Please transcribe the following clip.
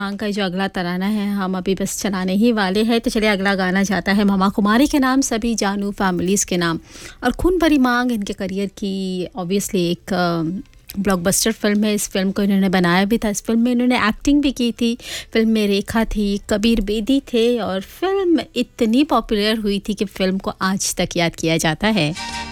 मांग का जो अगला तराना है हम अभी बस चलाने ही वाले हैं। तो चलिए अगला गाना जाता है ममा कुमारी के नाम, सभी जानू फैमिलीज़ के नाम। और खून भरी मांग इनके करियर की ऑब्वियसली एक ब्लॉकबस्टर फिल्म है। इस फिल्म को इन्होंने बनाया भी था, इस फिल्म में इन्होंने एक्टिंग भी की थी। फिल्म में रेखा थी, कबीर बेदी थे और फिल्म इतनी पॉपुलर हुई थी कि फिल्म को आज तक याद किया जाता है।